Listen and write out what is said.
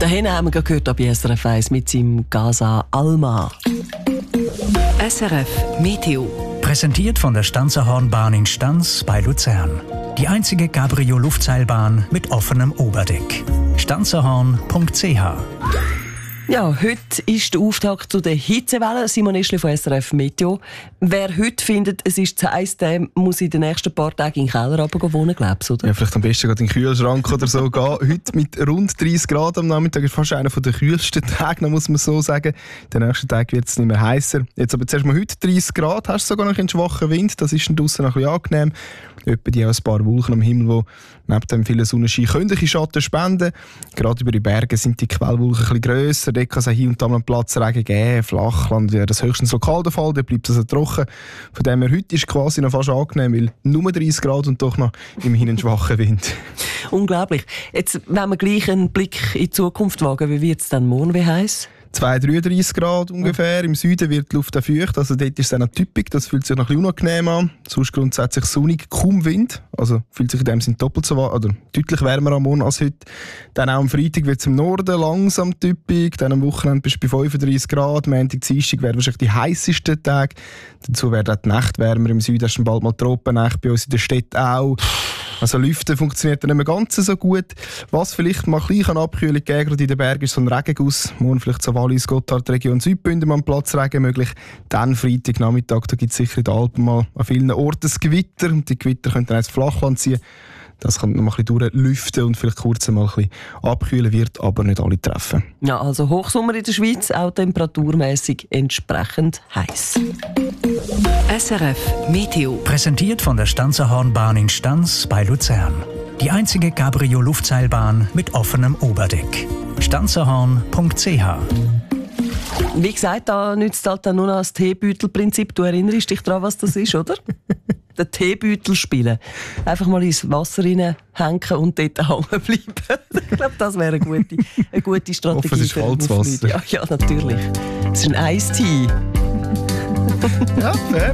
Dahin haben wir gehört bei SRF 1 mit seinem Gaza Alma. SRF Meteo. Präsentiert von der Stanzerhornbahn in Stanz bei Luzern. Die einzige Cabrio-Luftseilbahn mit offenem Oberdeck. stanzerhorn.ch. Ja, heute ist der Auftakt zu der Hitzewelle. Simon Ischli von SRF Meteo. Wer heute findet, es ist zu heiß, der muss in den nächsten paar Tagen in den Keller wohnen, glaubst du, oder? Ja, vielleicht am besten gerade in den Kühlschrank oder so gehen. Heute mit rund 30 Grad am Nachmittag ist fast einer der kühlsten Tage, muss man so sagen. Den nächsten Tag wird es nicht mehr heißer. Jetzt aber zuerst mal heute 30 Grad, hast du sogar noch einen schwachen Wind, das ist dann draussen noch ein bisschen angenehm. Etwa die auch ein paar Wolken am Himmel, die neben dem vielen Sonnenschein können ein Schatten spenden. Gerade über die Berge sind die Quellwolken ein bisschen grösser. Dort kann es auch hier und da mal Platzregen geben. Flachland wäre das höchstens lokal der Fall, dort bleibt es also trocken. Von dem her, heute ist es quasi noch fast angenehm, weil nur 30 Grad und doch noch immerhin ein schwacher Wind. Unglaublich. Jetzt, wenn wir gleich einen Blick in die Zukunft wagen, wie wird es dann morgen, wie heiß? 33 Grad ungefähr. Im Süden wird die Luft auch feucht, also dort ist es dann auch typisch. Das fühlt sich noch ein bisschen unangenehm an. Sonst grundsätzlich sonnig, kaum Wind. Also fühlt sich in dem Sinne doppelt so warm, oder deutlich wärmer am Morgen als heute. Dann auch am Freitag wird es im Norden langsam typisch. Dann am Wochenende bist du bei 35 Grad. Montag, Dienstag wären wahrscheinlich die heißesten Tage. Dazu werden auch die Nächte wärmer. Im Süden hast du bald mal Tropennächte, bei uns in der Stadt auch. Also Lüften funktioniert dann nicht mehr ganz so gut. Was vielleicht mal ein bisschen Abkühlung geben, gerade in den Bergen, ist so ein Regenguss. Morgen vielleicht so Wallis, Gotthard, Region Südbünden mal Platzregen möglich. Dann Freitagnachmittag, da gibt es sicher in den Alpen mal an vielen Orten ein Gewitter. Und die Gewitter können dann ins Flachland ziehen. Das kann noch mal ein bisschen durchlüften und vielleicht kurz mal ein bisschen abkühlen, wird aber nicht alle treffen. Ja, also Hochsommer in der Schweiz, auch temperaturmäßig entsprechend heiß. SRF Meteo. Präsentiert von der Stanzerhornbahn in Stanz bei Luzern. Die einzige Cabrio-Luftseilbahn mit offenem Oberdeck. stanzerhorn.ch. Wie gesagt, da nützt halt dann nur noch das Teebeutelprinzip. Du erinnerst dich daran, was das ist, oder? Den Teebeutel spielen. Einfach mal ins Wasser reinhängen und dort hängen bleiben. Ich glaube, das wäre eine gute Strategie. Ich hoffe, es ist kaltes Wasser. Ja, natürlich. Es ist ein Eistee. Ja, fair.